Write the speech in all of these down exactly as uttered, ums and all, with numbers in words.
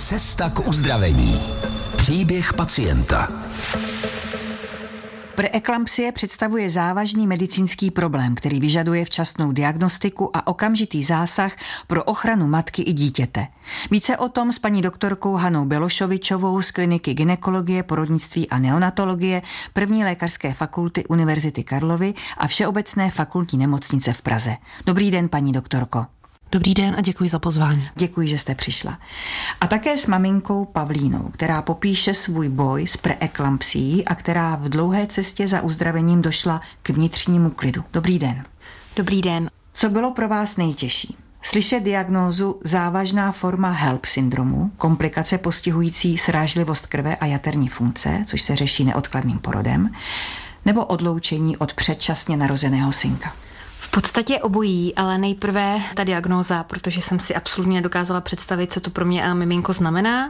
Cesta k uzdravení. Příběh pacienta. Preeklampsie představuje závažný medicínský problém, který vyžaduje včasnou diagnostiku a okamžitý zásah pro ochranu matky i dítěte. Více o tom s paní doktorkou Hanou Belošovičovou z kliniky gynekologie, porodnictví a neonatologie první lékařské fakulty Univerzity Karlovy a Všeobecné fakultní nemocnice v Praze. Dobrý den, paní doktorko. Dobrý den a děkuji za pozvání. Děkuji, že jste přišla. A také s maminkou Pavlínou, která popíše svůj boj s preeklampsií a která v dlouhé cestě za uzdravením došla k vnitřnímu klidu. Dobrý den. Dobrý den. Co bylo pro vás nejtěžší? Slyšet diagnózu závažná forma HELLP syndromu, komplikace postihující srážlivost krve a jaterní funkce, což se řeší neodkladným porodem, nebo odloučení od předčasně narozeného synka? V podstatě obojí, ale nejprve ta diagnóza, protože jsem si absolutně nedokázala představit, co to pro mě a miminko znamená.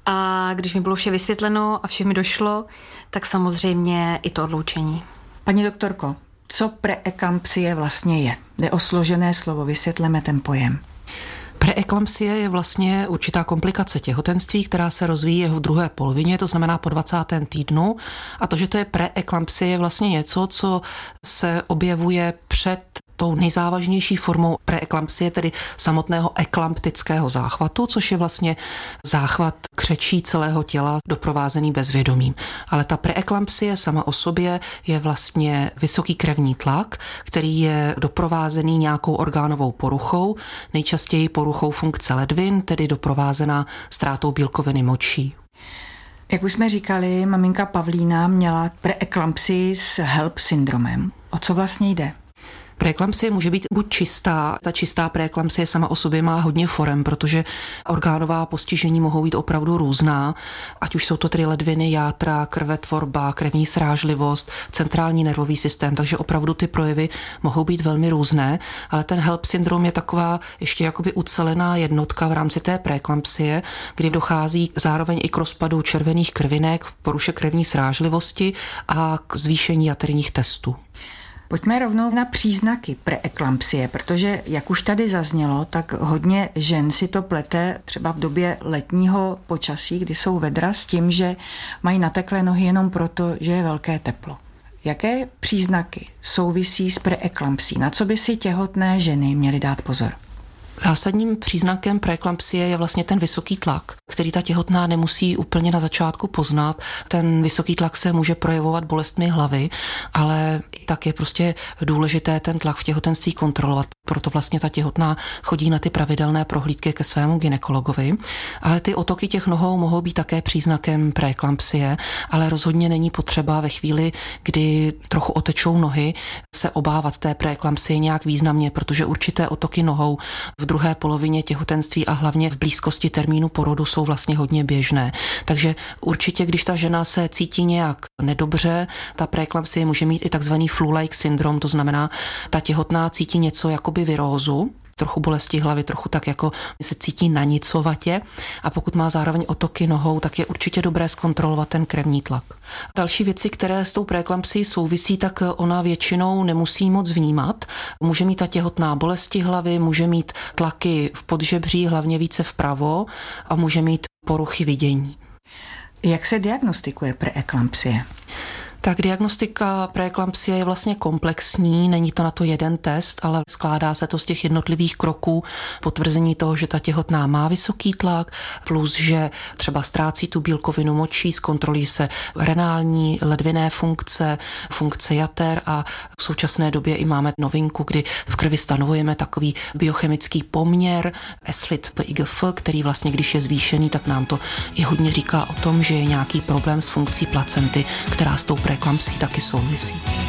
A když mi bylo vše vysvětleno a vše mi došlo, tak samozřejmě i to odloučení. Paní doktorko, co preeklampsie vlastně je? Jde o složené slovo, vysvětleme ten pojem. Preeklampsie je vlastně určitá komplikace těhotenství, která se rozvíjí v druhé polovině, to znamená po dvacátém týdnu. A to, že to je preeklampsie, je vlastně něco, co se objevuje před tou nejzávažnější formou preeklampsie, tedy samotného eklamptického záchvatu, což je vlastně záchvat křečí celého těla doprovázený bezvědomím. Ale ta preeklampsie sama o sobě je vlastně vysoký krevní tlak, který je doprovázený nějakou orgánovou poruchou, nejčastěji poruchou funkce ledvin, tedy doprovázená ztrátou bílkoviny močí. Jak už jsme říkali, maminka Pavlína měla preeklampsii s HELLP syndromem. O co vlastně jde? Preeklampsie může být buď čistá, ta čistá preeklampsie sama o sobě má hodně forem, protože orgánová postižení mohou být opravdu různá, ať už jsou to tedy ledviny, játra, krvetvorba, krevní srážlivost, centrální nervový systém, takže opravdu ty projevy mohou být velmi různé, ale ten HELLP syndrom je taková ještě jakoby ucelená jednotka v rámci té preeklampsie, kdy dochází zároveň i k rozpadu červených krvinek, poruše krevní srážlivosti a k zvýšení jaterních testů. Pojďme rovnou na příznaky preeklampsie, protože, jak už tady zaznělo, tak hodně žen si to plete třeba v době letního počasí, kdy jsou vedra, s tím, že mají nateklé nohy jenom proto, že je velké teplo. Jaké příznaky souvisí s preeklampsí? Na co by si těhotné ženy měly dát pozor? Zásadním příznakem preeklampsie je vlastně ten vysoký tlak, který ta těhotná nemusí úplně na začátku poznat. Ten vysoký tlak se může projevovat bolestmi hlavy, ale i tak je prostě důležité ten tlak v těhotenství kontrolovat. Proto vlastně ta těhotná chodí na ty pravidelné prohlídky ke svému gynekologovi. Ale ty otoky těch nohou mohou být také příznakem preeklampsie, ale rozhodně není potřeba ve chvíli, kdy trochu otečou nohy, se obávat té preeklampsie nějak významně, protože určité otoky nohou v druhé polovině těhotenství a hlavně v blízkosti termínu porodu jsou vlastně hodně běžné. Takže určitě, když ta žena se cítí nějak nedobře, ta preeklampsie může mít i takzvaný flu-like syndrom, to znamená, ta těhotná cítí něco jakoby virózu, trochu bolesti hlavy, trochu tak jako se cítí nanicovatě a pokud má zároveň otoky nohou, tak je určitě dobré zkontrolovat ten krevní tlak. Další věci, které s tou preeklampsií souvisí, tak ona většinou nemusí moc vnímat. Může mít ta těhotná bolesti hlavy, může mít tlaky v podžebří, hlavně více vpravo a může mít poruchy vidění. Jak se diagnostikuje preeklampsie? Tak diagnostika preeklampsie je vlastně komplexní, není to na to jeden test, ale skládá se to z těch jednotlivých kroků, potvrzení toho, že ta těhotná má vysoký tlak, plus že třeba ztrácí tu bílkovinu močí, zkontrolují se renální, ledvinné funkce, funkce jater a v současné době i máme novinku, kdy v krvi stanovujeme takový biochemický poměr S L I T P I G F, který vlastně, když je zvýšený, tak nám to i hodně říká o tom, že je nějaký problém s funkcí placenty, která s tou preeklampsií taky souvisí.